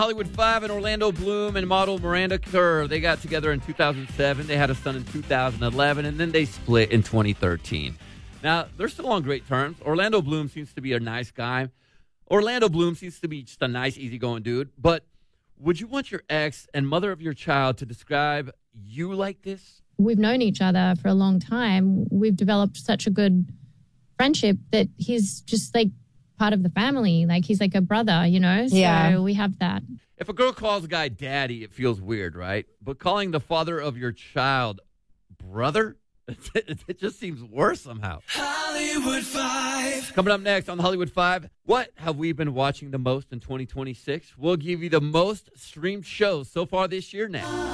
Hollywood 5 and Orlando Bloom and model Miranda Kerr, they got together in 2007. They had a son in 2011, and then they split in 2013. Now, they're still on great terms. Orlando Bloom seems to be a nice guy. Orlando Bloom seems to be just a nice, easygoing dude. But would you want your ex and mother of your child to describe you like this? We've known each other for a long time. We've developed such a good friendship that he's just like part of the family. Like he's like a brother, you know? Yeah. So we have that. If a girl calls a guy daddy, it feels weird, right? But calling the father of your child brother, it just seems worse somehow. Hollywood 5. Coming up next on Hollywood 5, what have we been watching the most in 2026? We'll give you the most streamed shows so far this year now.